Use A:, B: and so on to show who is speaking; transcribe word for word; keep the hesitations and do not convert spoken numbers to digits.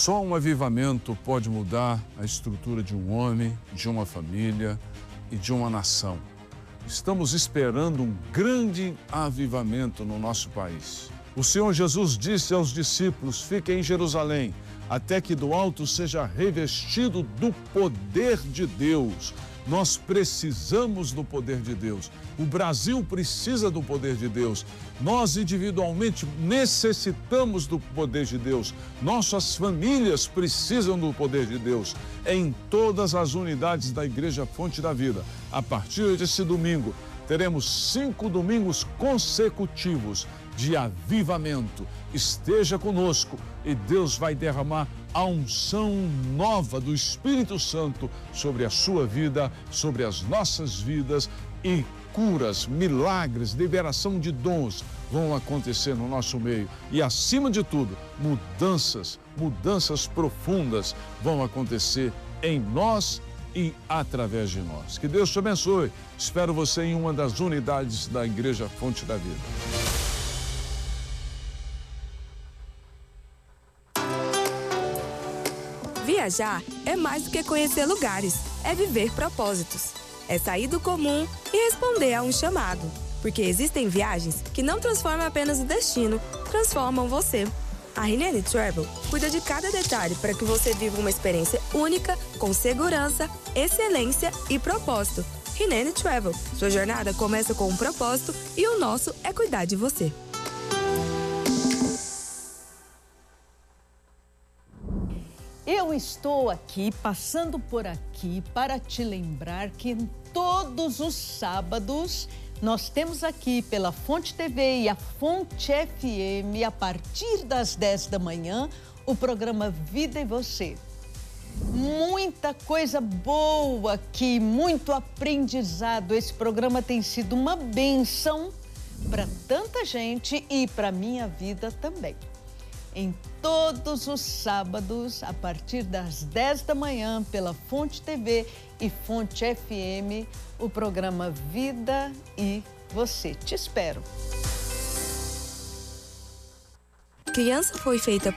A: Só um avivamento pode mudar a estrutura de um homem, de uma família e de uma nação. Estamos esperando um grande avivamento no nosso país. O Senhor Jesus disse aos discípulos: fiquem em Jerusalém, até que do alto seja revestido do poder de Deus. Nós precisamos do poder de Deus. O Brasil precisa do poder de Deus. Nós individualmente necessitamos do poder de Deus. Nossas famílias precisam do poder de Deus. Em todas as unidades da Igreja Fonte da Vida, a partir desse domingo, teremos cinco domingos consecutivos de avivamento. Esteja conosco e Deus vai derramar a unção nova do Espírito Santo sobre a sua vida, sobre as nossas vidas, e curas, milagres, liberação de dons vão acontecer no nosso meio. E, acima de tudo, mudanças, mudanças profundas vão acontecer em nós e através de nós. Que Deus te abençoe. Espero você em uma das unidades da Igreja Fonte da Vida.
B: Viajar é mais do que conhecer lugares, é viver propósitos. É sair do comum e responder a um chamado. Porque existem viagens que não transformam apenas o destino, transformam você. A Rinene Travel cuida de cada detalhe para que você viva uma experiência única, com segurança, excelência e propósito. Rinene Travel, sua jornada começa com um propósito e o nosso é cuidar de você.
C: Eu estou aqui, passando por aqui, para te lembrar que todos os sábados nós temos aqui pela Fonte T V e a Fonte F M, a partir das dez da manhã, o programa Vida e Você. Muita coisa boa aqui, muito aprendizado. Esse programa tem sido uma bênção para tanta gente e para a minha vida também. Em todos os sábados, a partir das dez da manhã, pela Fonte T V e Fonte F M, o programa Vida e Você. Te espero.
B: Criança foi feita